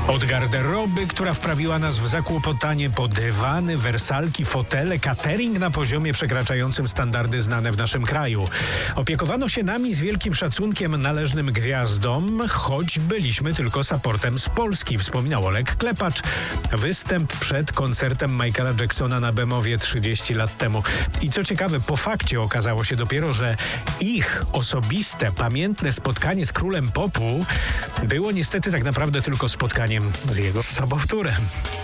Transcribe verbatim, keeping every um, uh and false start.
Od garderoby, która wprawiła nas w zakłopotanie, po dywany, wersalki, fotele, catering na poziomie przekraczającym standardy znane w naszym kraju. Opiekowano się nami z wielkim szacunkiem należnym gwiazdom, choć byliśmy tylko supportem z Polski, wspominał Oleg Klepacz. Występ przed koncertem Michaela Jacksona na Bemowie trzydzieści lat temu. I co ciekawe, po fakcie okazało się dopiero, że ich osobiste, pamiętne spotkanie z królem popu było niestety tak naprawdę tylko spotkaniem z jego sobowtórem.